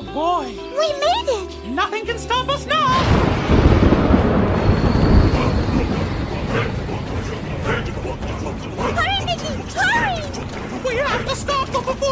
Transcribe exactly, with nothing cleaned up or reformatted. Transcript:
Oh boy! We made it! Nothing can stop us now! Hurry, Mickey! Hurry! We have to stop them before